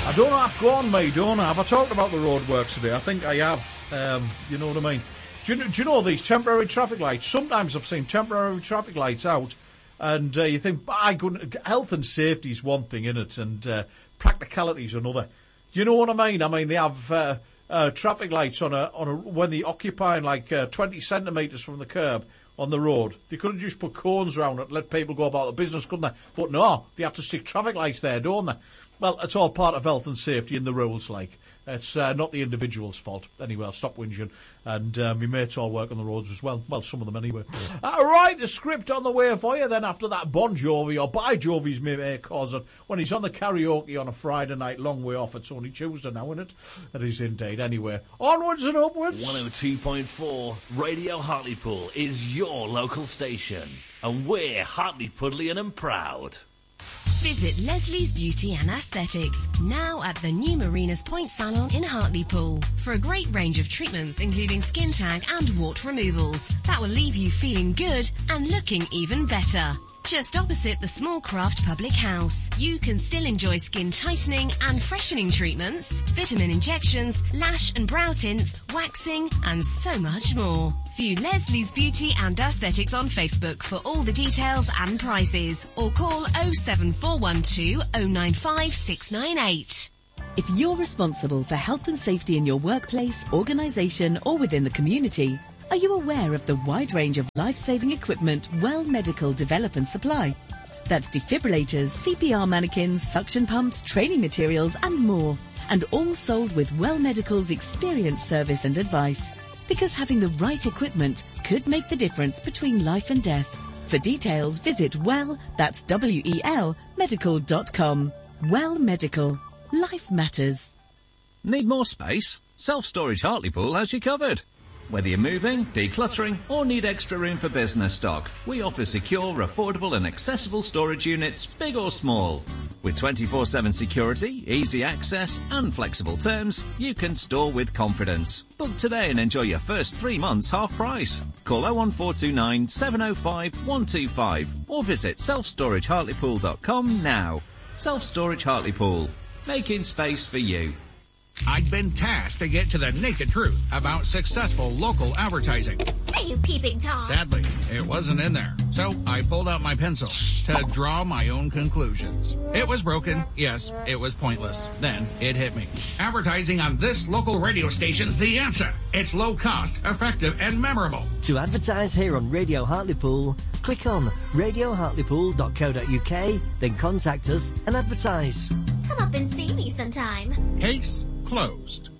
I don't have to go on, mate, don't I? Have I talked about the roadworks today? I think I have. You know what I mean? Do you know these temporary traffic lights? Sometimes I've seen temporary traffic lights out, and you think, by goodness, health and safety is one thing, innit? And practicality is another. Do you know what I mean? I mean, they have traffic lights on a when they occupy like 20 centimetres from the curb on the road. They could have just put cones around it, let people go about their business, couldn't they? But no, they have to stick traffic lights there, don't they? Well, it's all part of health and safety in the rules, like. It's not the individual's fault. Anyway, I'll stop whinging. And my mates all work on the roads as well. Well, some of them anyway. Right, the script on the way for you. Then after that, Bon Jovi, or By Jovi's mate calls it, when he's on the karaoke on a Friday night, long way off. It's only Tuesday now, isn't it? It is indeed. Anyway, onwards and upwards. 102.4 Radio Hartlepool is your local station. And we're Hartlepoolian and proud. Visit Leslie's Beauty and Aesthetics, now at the new Marinas Point Salon in Hartlepool, for a great range of treatments including skin tag and wart removals that will leave you feeling good and looking even better. Just opposite the Small Craft Public House, you can still enjoy skin tightening and freshening treatments, vitamin injections, lash and brow tints, waxing, and so much more. View Leslie's Beauty and Aesthetics on Facebook for all the details and prices, or call 07412 095 698. If you're responsible for health and safety in your workplace, organisation, or within the community, are you aware of the wide range of life-saving equipment Well Medical develop and supply? That's defibrillators, CPR mannequins, suction pumps, training materials and more. And all sold with Well Medical's experience, service and advice. Because having the right equipment could make the difference between life and death. For details, visit that's WEL medical.com. Well Medical. Life matters. Need more space? Self-Storage Hartlepool has you covered. Whether you're moving, decluttering, or need extra room for business stock, we offer secure, affordable and accessible storage units, big or small. With 24/7 security, easy access and flexible terms, you can store with confidence. Book today and enjoy your first 3 months half price. Call 01429 705 125 or visit selfstoragehartlepool.com now. Self-Storage Hartlepool, making space for you. I'd been tasked to get to the naked truth about successful local advertising. Are you peeping Tom? Sadly, it wasn't in there. So I pulled out my pencil to draw my own conclusions. It was broken. Yes, it was pointless. Then it hit me. Advertising on this local radio station's the answer. It's low cost, effective, and memorable. To advertise here on Radio Hartlepool, click on radiohartlepool.co.uk, then contact us and advertise. Come up and see me sometime. Case closed.